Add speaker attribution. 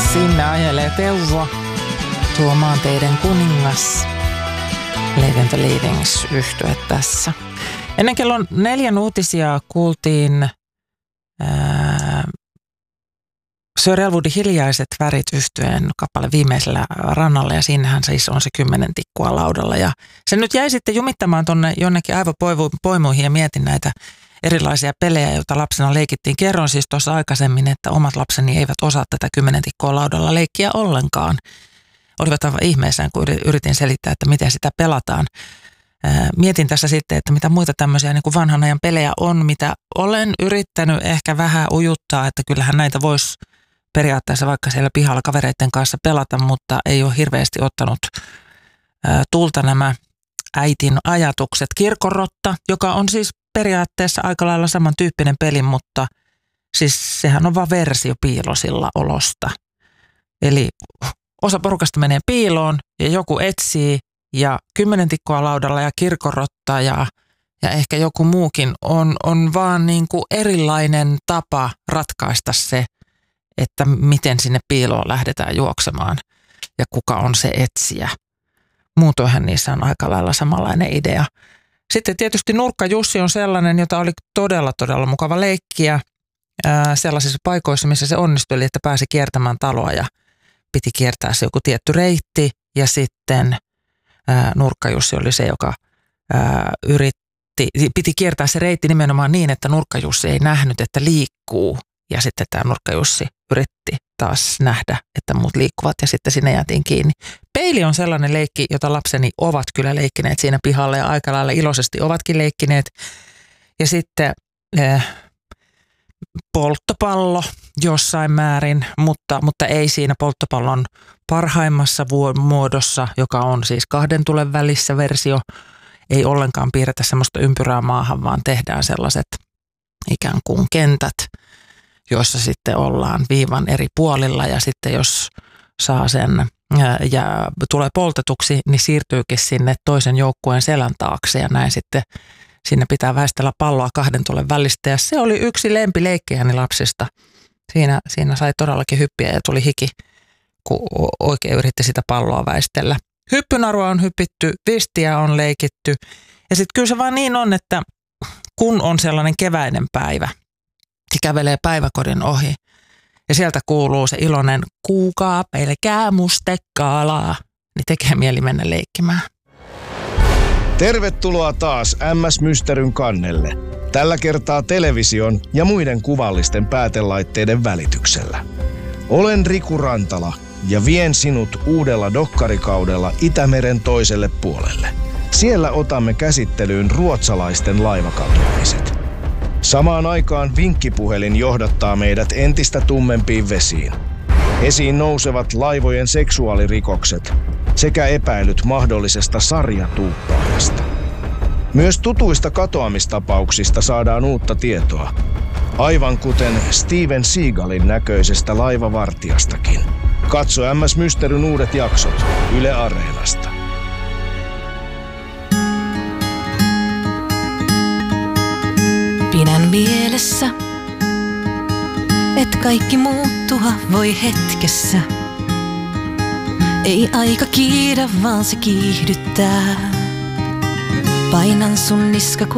Speaker 1: Sinne ajelee Teuvo, tuo maanteiden kuningas. Living the Leavings -yhtye tässä. Ennen kello 4 uutisia kuultiin Sir Elwoodin Hiljaiset värit -yhtyeen kappale Viimeisellä rannalla, ja siinähän siis on se 10 tikkua laudalla. Ja se nyt jäi sitten jumittamaan tonne jonnekin aivopoimuihin ja mietin näitä erilaisia pelejä, joita lapsena leikittiin. Kerron siis tuossa aikaisemmin, että omat lapseni eivät osaa tätä 10 tikkua laudalla leikkiä ollenkaan. Olivat aivan ihmeissään, kun yritin selittää, että miten sitä pelataan. Mietin tässä sitten, että mitä muita tämmöisiä niin kuin vanhan ajan pelejä on, mitä olen yrittänyt ehkä vähän ujuttaa, että kyllähän näitä voisi periaatteessa vaikka siellä pihalla kavereiden kanssa pelata, mutta ei ole hirveästi ottanut tulta nämä äitin ajatukset. Kirkonrotta, joka on siis periaatteessa aika lailla samantyyppinen peli, mutta siis sehän on vaan versio piilosilla olosta. Eli osa porukasta menee piiloon ja joku etsii ja 10 tikkua laudalla ja kirkonrotta ja ehkä joku muukin on vaan niin kuin erilainen tapa ratkaista se, että miten sinne piiloon lähdetään juoksemaan ja kuka on se etsijä. Muutoinhan niissä on aika lailla samanlainen idea. Sitten tietysti Nurkka Jussi on sellainen, jota oli todella mukava leikkiä sellaisissa paikoissa, missä se onnistui, eli että pääsi kiertämään taloa ja piti kiertää se joku tietty reitti. Ja sitten Nurkka Jussi oli se, joka piti kiertää se reitti nimenomaan niin, että Nurkka Jussi ei nähnyt, että liikkuu. Ja sitten tämä Nurkka Jussi yritti taas nähdä, että muut liikkuvat, ja sitten sinne jäätiin kiinni. Peili on sellainen leikki, jota lapseni ovat kyllä leikkineet siinä pihalla ja aika lailla iloisesti ovatkin leikkineet. Ja sitten polttopallo jossain määrin, mutta ei siinä polttopallon parhaimmassa muodossa, joka on siis 2 tulen välissä versio. Ei ollenkaan piirretä semmoista ympyrää maahan, vaan tehdään sellaiset ikään kuin kentät, joissa sitten ollaan viivan eri puolilla, ja sitten jos saa sen ja tulee poltetuksi, niin siirtyykin sinne toisen joukkueen selän taakse, ja näin sitten sinne pitää väistellä palloa 2 tulen välistä, ja se oli yksi lempileikkejäni lapsista. Siinä sai todellakin hyppiä ja tuli hiki, kun oikein yritti sitä palloa väistellä. Hyppynarua on hypitty, vistiä on leikitty, ja sitten kyllä se vaan niin on, että kun on sellainen keväinen päivä, ja kävelee päiväkodin ohi, ja sieltä kuuluu se iloinen kuukaa pelkää mustekaalaa, niin tekee mieli mennä leikkimään.
Speaker 2: Tervetuloa taas MS Mysteryn kannelle. Tällä kertaa television ja muiden kuvallisten päätelaitteiden välityksellä. Olen Riku Rantala ja vien sinut uudella dokkarikaudella Itämeren toiselle puolelle. Siellä otamme käsittelyyn ruotsalaisten laivakatoamiset. Samaan aikaan vinkkipuhelin johdattaa meidät entistä tummempiin vesiin. Esiin nousevat laivojen seksuaalirikokset sekä epäilyt mahdollisesta sarjatuuppaajasta. Myös tutuista katoamistapauksista saadaan uutta tietoa, aivan kuten Steven Seagalin näköisestä laivavartijastakin. Katso MS Mysteryn uudet jaksot Yle Areenasta.
Speaker 3: Pidän mielessä, et kaikki muuttua voi hetkessä. Ei aika kiidä, vaan se kiihdyttää. Painan sun niska